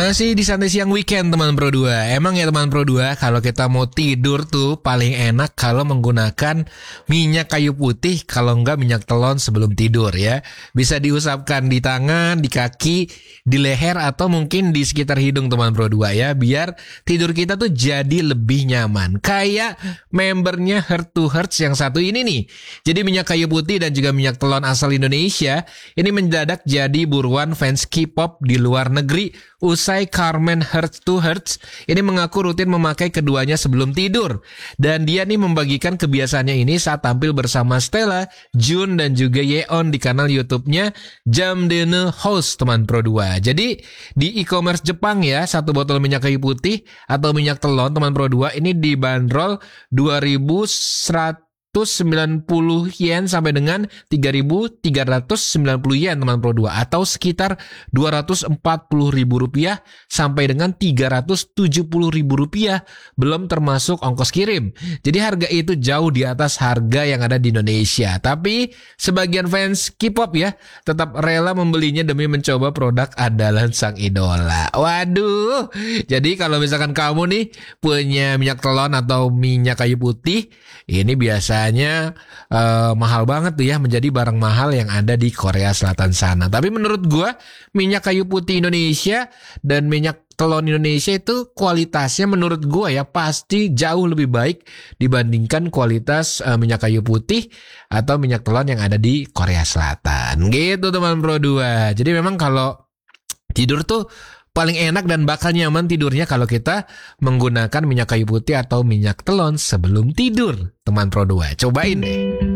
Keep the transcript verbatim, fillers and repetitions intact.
Masih di santai siang weekend teman Pro dua. Emang ya teman Pro dua, kalau kita mau tidur tuh paling enak kalau menggunakan minyak kayu putih, kalau enggak minyak telon sebelum tidur ya. Bisa diusapkan di tangan, di kaki, di leher atau mungkin di sekitar hidung teman Pro dua ya, biar tidur kita tuh jadi lebih nyaman. Kayak membernya Heart to Heart yang satu ini nih. Jadi minyak kayu putih dan juga minyak telon asal Indonesia ini mendadak jadi buruan fans K-pop di luar negeri. Usai Carmen Heart to Heart ini mengaku rutin memakai keduanya sebelum tidur. Dan dia nih membagikan kebiasaannya ini saat tampil bersama Stella, Jun dan juga Yeon di kanal YouTube-nya Jamdene House teman Pro dua. Jadi di e-commerce Jepang ya, satu botol minyak kayu putih atau minyak telon teman Pro dua ini dibanderol dua ribu seratus sembilan puluh yen sampai dengan tiga ribu tiga ratus sembilan puluh yen teman Pro dua, atau sekitar dua ratus empat puluh ribu rupiah sampai dengan tiga ratus tujuh puluh ribu rupiah, belum termasuk ongkos kirim. Jadi harga itu jauh di atas harga yang ada di Indonesia. Tapi sebagian fans K-pop ya tetap rela membelinya demi mencoba produk andalan sang idola. Waduh. Jadi kalau misalkan kamu nih punya minyak telon atau minyak kayu putih, ini biasa Biasanya uh, mahal banget tuh ya, menjadi barang mahal yang ada di Korea Selatan sana. Tapi menurut gua minyak kayu putih Indonesia dan minyak telon Indonesia itu kualitasnya menurut gua ya pasti jauh lebih baik dibandingkan kualitas uh, minyak kayu putih atau minyak telon yang ada di Korea Selatan. Gitu teman Pro dua. Jadi memang kalau tidur tuh paling enak dan bakal nyaman tidurnya kalau kita menggunakan minyak kayu putih atau minyak telon sebelum tidur, teman Pro dua. Cobain deh.